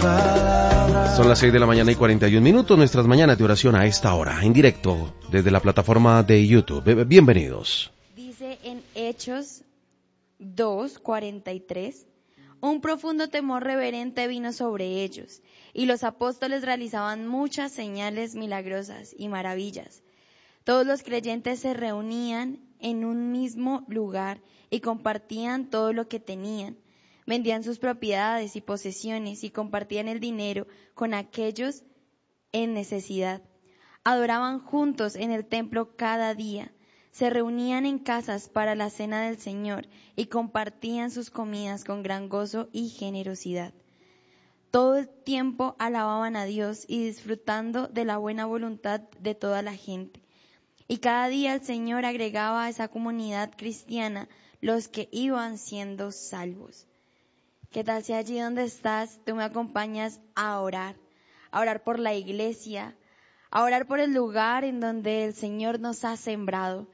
Son las 6 de la mañana y 41 minutos, nuestras mañanas de oración a esta hora, en directo desde la plataforma de YouTube. Bienvenidos. Dice en Hechos 2:43, un profundo temor reverente vino sobre ellos, y los apóstoles realizaban muchas señales milagrosas y maravillas. Todos los creyentes se reunían en un mismo lugar y compartían todo lo que tenían. Vendían sus propiedades y posesiones y compartían el dinero con aquellos en necesidad. Adoraban juntos en el templo cada día. Se reunían en casas para la cena del Señor y compartían sus comidas con gran gozo y generosidad. Todo el tiempo alababan a Dios y disfrutando de la buena voluntad de toda la gente. Y cada día el Señor agregaba a esa comunidad cristiana los que iban siendo salvos. ¿Qué tal si allí donde estás tú me acompañas a orar por la iglesia, a orar por el lugar en donde el Señor nos ha sembrado?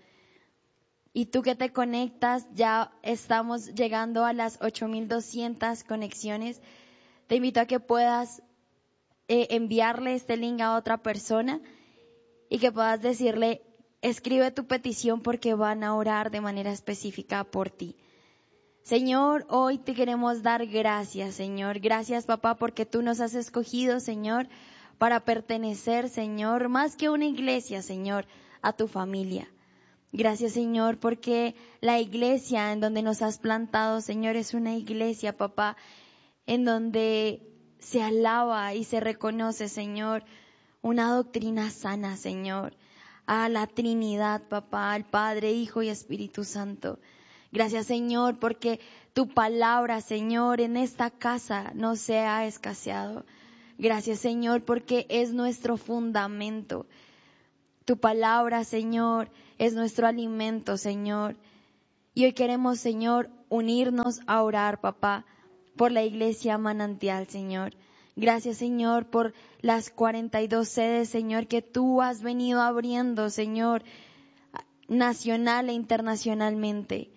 Y tú que te conectas, ya estamos llegando a las 8,200 conexiones. Te invito a que puedas enviarle este link a otra persona y que puedas decirle, escribe tu petición porque van a orar de manera específica por ti. Señor, hoy te queremos dar gracias, Señor. Gracias, papá, porque tú nos has escogido, Señor, para pertenecer, Señor, más que una iglesia, Señor, a tu familia. Gracias, Señor, porque la iglesia en donde nos has plantado, Señor, es una iglesia, papá, en donde se alaba y se reconoce, Señor, una doctrina sana, Señor, a la Trinidad, papá, al Padre, Hijo y Espíritu Santo. Gracias, Señor, porque tu palabra, Señor, en esta casa no se ha escaseado. Gracias, Señor, porque es nuestro fundamento. Tu palabra, Señor, es nuestro alimento, Señor. Y hoy queremos, Señor, unirnos a orar, papá, por la iglesia Manantial, Señor. Gracias, Señor, por las 42 sedes, Señor, que tú has venido abriendo, Señor, nacional e internacionalmente.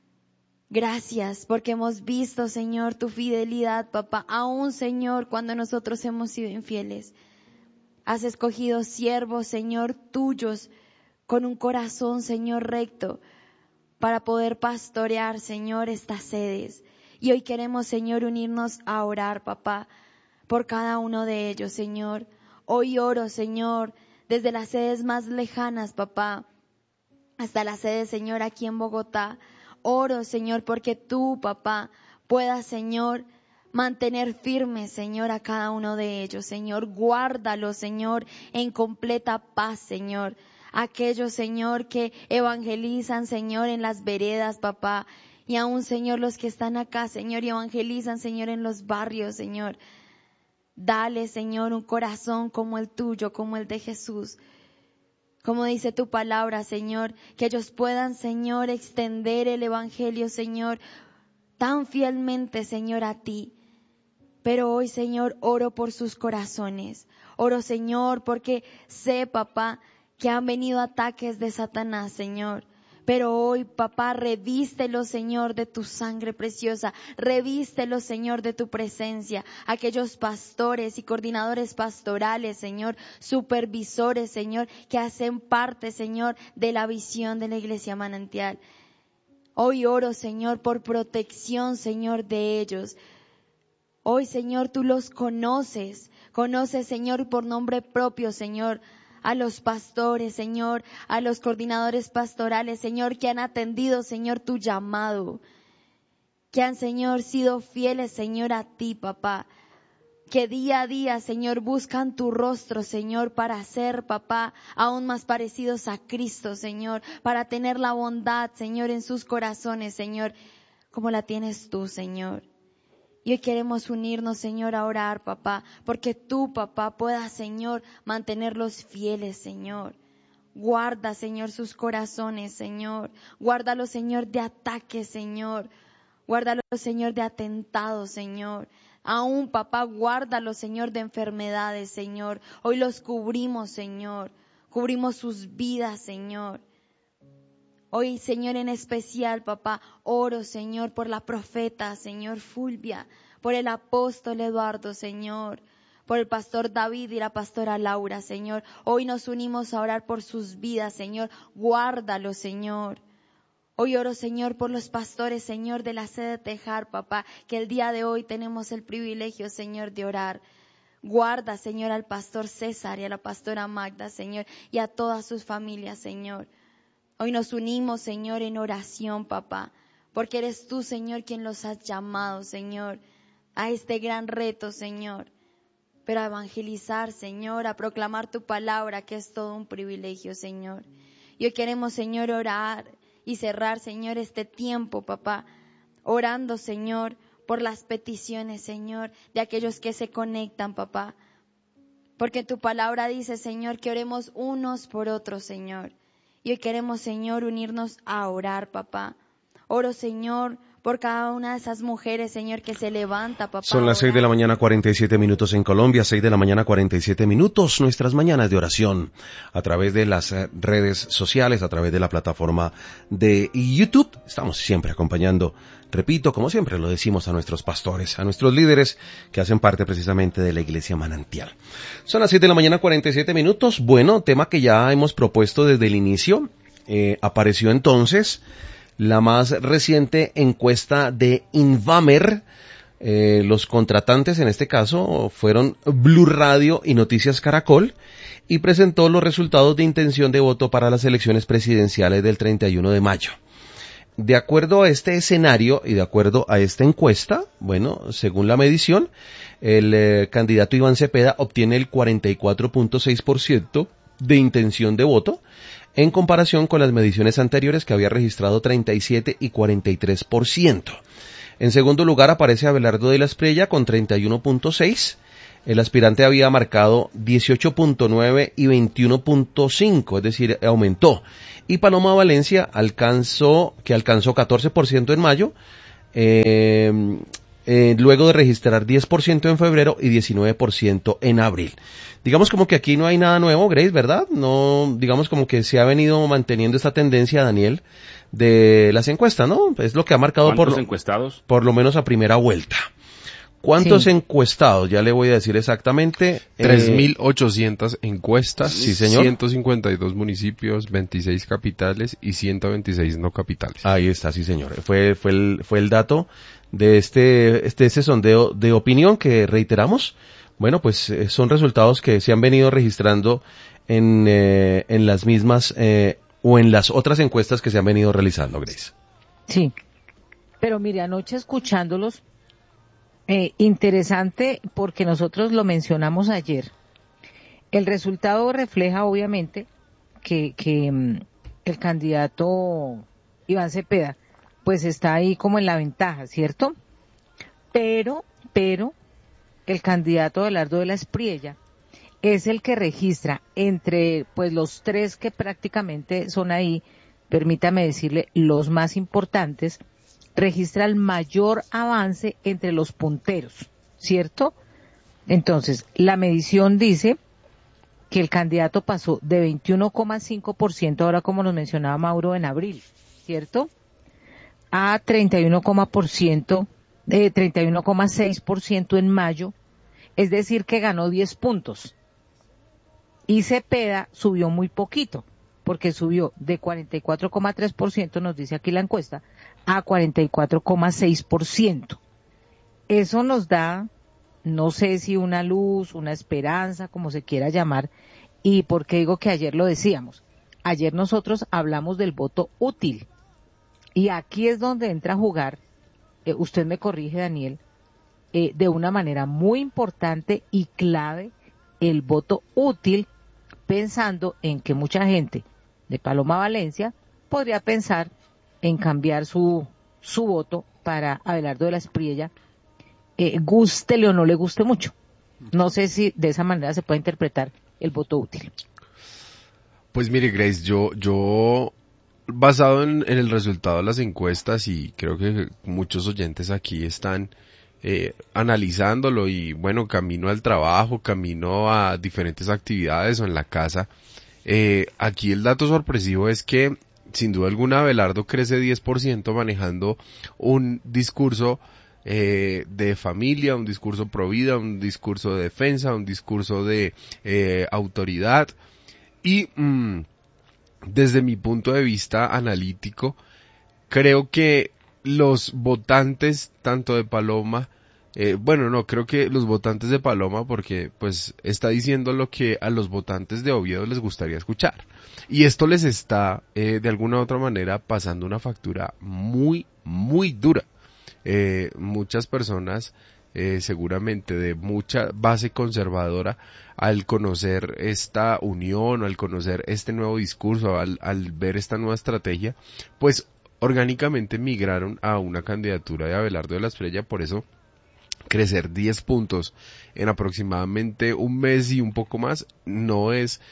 Gracias porque hemos visto, Señor, tu fidelidad, papá, aún, Señor, cuando nosotros hemos sido infieles. Has escogido siervos, Señor, tuyos, con un corazón, Señor, recto, para poder pastorear, Señor, estas sedes. Y hoy queremos, Señor, unirnos a orar, papá, por cada uno de ellos, Señor. Hoy oro, Señor, desde las sedes más lejanas, papá, hasta la sede, Señor, aquí en Bogotá. Oro, Señor, porque tú, papá, puedas, Señor, mantener firme, Señor, a cada uno de ellos, Señor. Guárdalo, Señor, en completa paz, Señor. Aquellos, Señor, que evangelizan, Señor, en las veredas, papá. Y aún, Señor, los que están acá, Señor, y evangelizan, Señor, en los barrios, Señor. Dale, Señor, un corazón como el tuyo, como el de Jesús. Como dice tu palabra, Señor, que ellos puedan, Señor, extender el evangelio, Señor, tan fielmente, Señor, a ti. Pero hoy, Señor, oro por sus corazones. Oro, Señor, porque sé, papá, que han venido ataques de Satanás, Señor. Pero hoy, papá, revístelo, Señor, de tu sangre preciosa. Revístelo, Señor, de tu presencia. Aquellos pastores y coordinadores pastorales, Señor, supervisores, Señor, que hacen parte, Señor, de la visión de la Iglesia Manantial. Hoy oro, Señor, por protección, Señor, de ellos. Hoy, Señor, tú los conoces. Conoces, Señor, por nombre propio, Señor, a los pastores, Señor, a los coordinadores pastorales, Señor, que han atendido, Señor, tu llamado. Que han, Señor, sido fieles, Señor, a ti, papá. Que día a día, Señor, buscan tu rostro, Señor, para ser, papá, aún más parecidos a Cristo, Señor. Para tener la bondad, Señor, en sus corazones, Señor, como la tienes tú, Señor. Y hoy queremos unirnos, Señor, a orar, papá, porque tú, papá, puedas, Señor, mantenerlos fieles, Señor. Guarda, Señor, sus corazones, Señor. Guárdalos, Señor, de ataques, Señor. Guárdalos, Señor, de atentados, Señor. Aún, papá, guárdalos, Señor, de enfermedades, Señor. Hoy los cubrimos, Señor. Cubrimos sus vidas, Señor. Hoy, Señor, en especial, papá, oro, Señor, por la profeta, Señor, Fulvia, por el apóstol Eduardo, Señor, por el pastor David y la pastora Laura, Señor. Hoy nos unimos a orar por sus vidas, Señor. Guárdalos, Señor. Hoy oro, Señor, por los pastores, Señor, de la sede de Tejar, papá, que el día de hoy tenemos el privilegio, Señor, de orar. Guarda, Señor, al pastor César y a la pastora Magda, Señor, y a todas sus familias, Señor. Hoy nos unimos, Señor, en oración, papá, porque eres tú, Señor, quien los has llamado, Señor, a este gran reto, Señor, pero a evangelizar, Señor, a proclamar tu palabra, que es todo un privilegio, Señor. Y hoy queremos, Señor, orar y cerrar, Señor, este tiempo, papá, orando, Señor, por las peticiones, Señor, de aquellos que se conectan, papá. Porque tu palabra dice, Señor, que oremos unos por otros, Señor. Y hoy queremos, Señor, unirnos a orar, papá. Oro, Señor, por cada una de esas mujeres, Señor, que se levanta, papá. Son las 6 de la mañana, 47 minutos en Colombia, 6 de la mañana, 47 minutos, nuestras mañanas de oración, a través de las redes sociales, a través de la plataforma de YouTube. Estamos siempre acompañando, repito, como siempre lo decimos, a nuestros pastores, a nuestros líderes que hacen parte precisamente de la Iglesia Manantial. Son las 6 de la mañana, 47 minutos. Bueno, tema que ya hemos propuesto desde el inicio. Apareció entonces la más reciente encuesta de Invamer. Los contratantes en este caso fueron Blue Radio y Noticias Caracol, y presentó los resultados de intención de voto para las elecciones presidenciales del 31 de mayo. De acuerdo a este escenario y de acuerdo a esta encuesta, bueno, según la medición, el candidato Iván Cepeda obtiene el 44.6% de intención de voto, en comparación con las mediciones anteriores, que había registrado 37 y 43%. En segundo lugar aparece Abelardo de la Espriella con 31.6%. El aspirante había marcado 18.9 y 21.5, es decir, aumentó. Y Paloma Valencia alcanzó 14% en mayo, luego de registrar 10% en febrero y 19% en abril. Digamos como que aquí no hay nada nuevo, Grace, ¿verdad? No, digamos como que se ha venido manteniendo esta tendencia, Daniel, de las encuestas, ¿no? Es lo que ha marcado encuestados? Por lo menos a primera vuelta. ¿Cuántos encuestados? Ya le voy a decir exactamente. 3.800 encuestas. Sí, señor. 152 municipios, 26 capitales y 126 no capitales. Ahí está, sí, señor. Fue el dato de este sondeo de opinión que reiteramos. Bueno, pues son resultados que se han venido registrando en las mismas o en las otras encuestas que se han venido realizando, Grace. Sí, pero mire, anoche escuchándolos, interesante porque nosotros lo mencionamos ayer. El resultado refleja obviamente que el candidato Iván Cepeda pues está ahí como en la ventaja, ¿cierto? Pero el candidato Abelardo de la Espriella es el que registra entre pues los tres que prácticamente son ahí, permítame decirle, los más importantes, registra el mayor avance entre los punteros, ¿cierto? Entonces, la medición dice que el candidato pasó de 21,5%, ahora como nos mencionaba Mauro, en abril, ¿cierto? A 31,6% en mayo, es decir que ganó 10 puntos. Y Cepeda subió muy poquito, porque subió de 44,3%, nos dice aquí la encuesta, a 44,6%. Eso nos da, no sé si una luz, una esperanza, como se quiera llamar, y por qué digo que ayer lo decíamos. Ayer nosotros hablamos del voto útil, y aquí es donde entra a jugar, usted me corrige, Daniel, de una manera muy importante y clave, el voto útil, pensando en que mucha gente de Paloma Valencia podría pensar en cambiar su voto para Abelardo de la Espriella, gústele o no le guste mucho. No sé si de esa manera se puede interpretar el voto útil. Pues mire, Grace, yo basado en el resultado de las encuestas, y creo que muchos oyentes aquí están analizándolo, y bueno, camino al trabajo, camino a diferentes actividades o en la casa, aquí el dato sorpresivo es que sin duda alguna Abelardo crece 10% manejando un discurso de familia, un discurso pro vida, un discurso de defensa, un discurso de autoridad. Y desde mi punto de vista analítico, creo que los votantes tanto de Paloma, creo que los votantes de Paloma, porque pues está diciendo lo que a los votantes de Oviedo les gustaría escuchar. Y esto les está de alguna u otra manera pasando una factura muy, muy dura. Muchas personas, seguramente de mucha base conservadora, al conocer esta unión, al conocer este nuevo discurso, al ver esta nueva estrategia, pues orgánicamente migraron a una candidatura de Abelardo de la Espriella. Por eso crecer 10 puntos en aproximadamente un mes y un poco más no es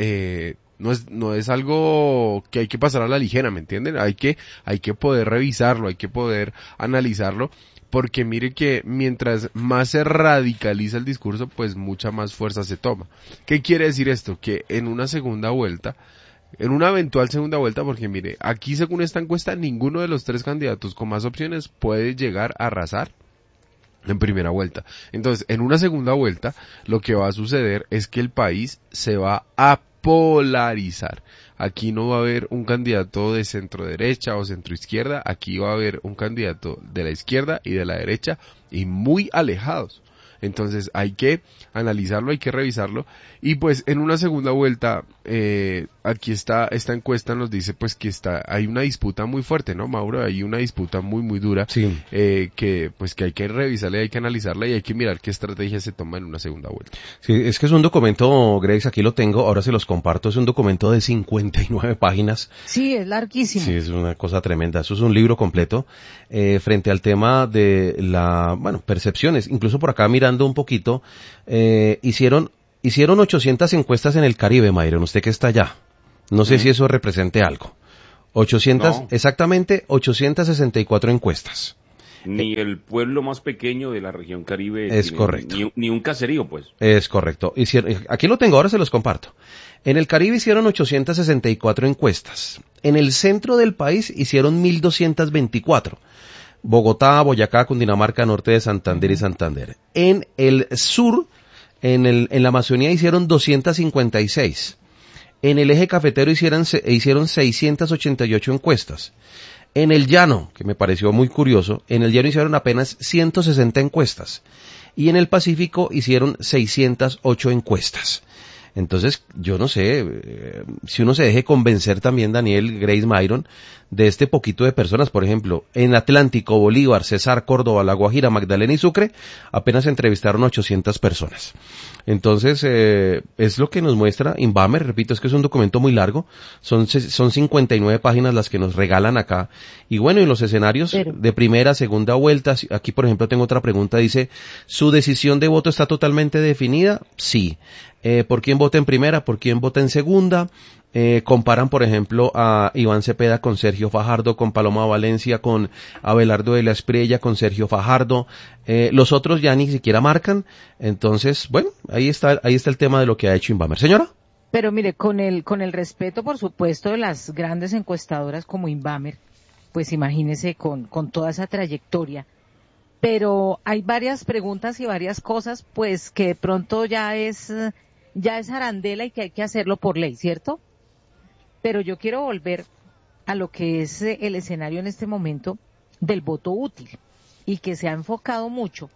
algo que hay que pasar a la ligera, ¿me entienden? Hay que poder revisarlo, hay que poder analizarlo, porque mire que mientras más se radicaliza el discurso, pues mucha más fuerza se toma. ¿Qué quiere decir esto? Que en una segunda vuelta, en una eventual segunda vuelta, porque mire, aquí según esta encuesta, ninguno de los 3 candidatos con más opciones puede llegar a arrasar en primera vuelta. Entonces, en una segunda vuelta, lo que va a suceder es que el país se va a polarizar. Aquí no va a haber un candidato de centro derecha o centro izquierda, aquí va a haber un candidato de la izquierda y de la derecha, y muy alejados. Entonces hay que analizarlo, hay que revisarlo, y pues en una segunda vuelta, aquí esta encuesta nos dice pues que hay una disputa muy fuerte, ¿no, Mauro? Hay una disputa muy muy dura, Sí. que hay que revisarla, hay que analizarla y hay que mirar qué estrategia se toma en una segunda vuelta. Sí, es que es un documento, Grace, aquí lo tengo, ahora se los comparto, es un documento de 59 páginas. Sí, es larguísimo. Sí, es una cosa tremenda, eso es un libro completo, frente al tema de percepciones, incluso por acá mirando un poquito, hicieron 800 encuestas en el Caribe, Mayron, usted que está allá, no sé si eso represente algo. 800, No. Exactamente 864 encuestas. Ni el pueblo más pequeño de la región Caribe. Es correcto. Ni un caserío, pues. Es correcto. Aquí lo tengo, ahora se los comparto. En el Caribe hicieron 864 encuestas. En el centro del país hicieron 1224. Bogotá, Boyacá, Cundinamarca, norte de Santander y Santander. En el sur, en la Amazonía hicieron 256. En el eje cafetero hicieron 688 encuestas. En el llano, que me pareció muy curioso, en el llano hicieron apenas 160 encuestas. Y en el Pacífico hicieron 608 encuestas. Entonces, yo no sé, si uno se deje convencer también, Daniel, Grace, Mayron, de este poquito de personas. Por ejemplo, en Atlántico, Bolívar, Cesar, Córdoba, La Guajira, Magdalena y Sucre, apenas entrevistaron 800 personas. Entonces, es lo que nos muestra Inbamer. Repito, es que es un documento muy largo, son 59 páginas las que nos regalan acá. Y bueno, y los escenarios de primera, segunda vuelta, aquí por ejemplo tengo otra pregunta, dice, ¿su decisión de voto está totalmente definida? Sí. ¿Por quién vota en primera? ¿Por quién vota en segunda? Comparan, por ejemplo, a Iván Cepeda con Sergio Fajardo, con Paloma Valencia, con Abelardo de la Espriella, con Sergio Fajardo. Los otros ya ni siquiera marcan. Entonces, bueno, ahí está el tema de lo que ha hecho Inbamer. Señora. Pero mire, con el respeto, por supuesto, de las grandes encuestadoras como Inbamer, pues imagínese con toda esa trayectoria. Pero hay varias preguntas y varias cosas, pues, que de pronto ya es arandela y que hay que hacerlo por ley, ¿cierto? Pero yo quiero volver a lo que es el escenario en este momento del voto útil y que se ha enfocado mucho,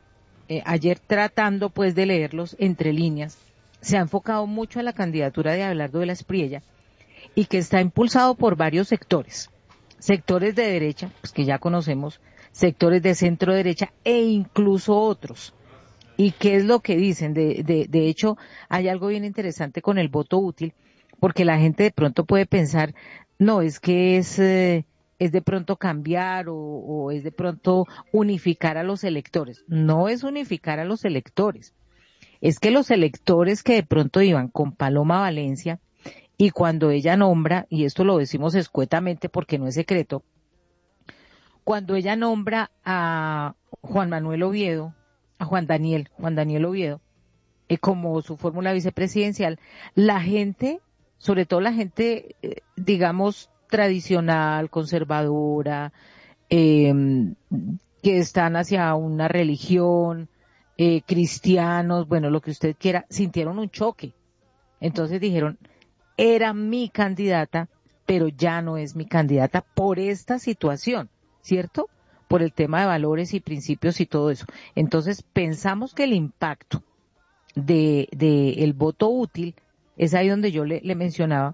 ayer tratando pues de leerlos entre líneas, se ha enfocado mucho a la candidatura de Abelardo de la Espriella y que está impulsado por varios sectores de derecha, pues que ya conocemos, sectores de centro derecha e incluso otros. ¿Y qué es lo que dicen? De hecho, hay algo bien interesante con el voto útil, porque la gente de pronto puede pensar, no, es que es de pronto cambiar o es de pronto unificar a los electores. No es unificar a los electores. Es que los electores que de pronto iban con Paloma Valencia y cuando ella nombra, y esto lo decimos escuetamente porque no es secreto, cuando ella nombra a Juan Manuel Oviedo, a Juan Daniel Oviedo, como su fórmula vicepresidencial, la gente, sobre todo la gente, digamos, tradicional, conservadora, que están hacia una religión, cristianos, bueno, lo que usted quiera, sintieron un choque. Entonces dijeron, era mi candidata, pero ya no es mi candidata por esta situación, ¿cierto? Por el tema de valores y principios y todo eso. Entonces pensamos que el impacto de el voto útil es ahí donde yo le mencionaba,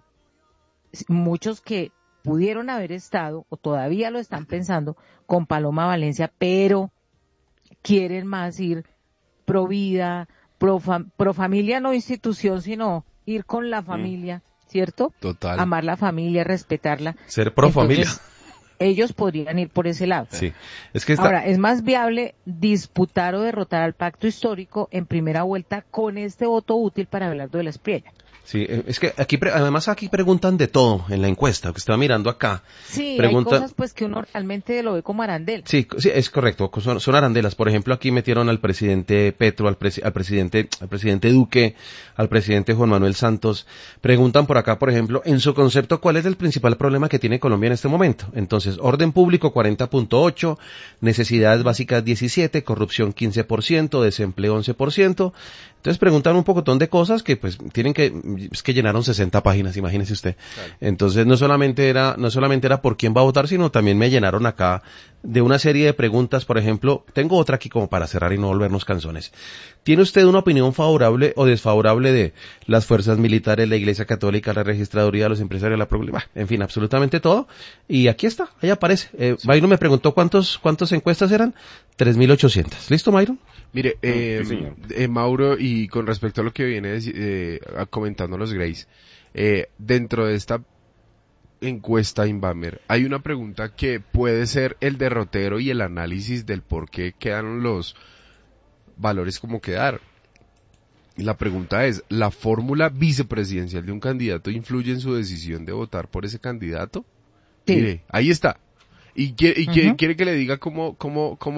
muchos que pudieron haber estado o todavía lo están pensando con Paloma Valencia, pero quieren más ir pro vida, pro familia, no institución, sino ir con la familia, ¿cierto? Total. Amar la familia, respetarla. Ser pro familia. Ellos podrían ir por ese lado. Sí. Es que Ahora, es más viable disputar o derrotar al pacto histórico en primera vuelta con este voto útil para Abelardo de la Espriella. Sí, es que además aquí preguntan de todo en la encuesta, que estaba mirando acá. Sí, Pregunta, hay cosas pues que uno realmente lo ve como arandel. Sí, es correcto, son arandelas. Por ejemplo, aquí metieron al presidente Petro, al presidente Duque, al presidente Juan Manuel Santos. Preguntan por acá, por ejemplo, en su concepto, ¿cuál es el principal problema que tiene Colombia en este momento? Entonces, orden público 40.8, necesidades básicas 17, corrupción 15%, desempleo 11%. Entonces preguntan un pocotón de cosas que pues tienen es que llenaron 60 páginas, imagínese usted. Claro. Entonces no solamente era por quién va a votar, sino también me llenaron acá de una serie de preguntas. Por ejemplo, tengo otra aquí como para cerrar y no volvernos canzones. ¿Tiene usted una opinión favorable o desfavorable de las fuerzas militares, la Iglesia Católica, la registraduría, los empresarios, la Procuraduría? En fin, absolutamente todo. Y aquí está, ahí aparece. Sí. Byron me preguntó cuántas encuestas eran. 3.800. ¿Listo, Byron? Mire, Mauro, y con respecto a lo que viene comentando los Grace, dentro de esta encuesta Inbamer, hay una pregunta que puede ser el derrotero y el análisis del por qué quedaron los valores como quedaron. Y la pregunta es, ¿la fórmula vicepresidencial de un candidato influye en su decisión de votar por ese candidato? Sí. Mire, ahí está. Y quiere que le diga cómo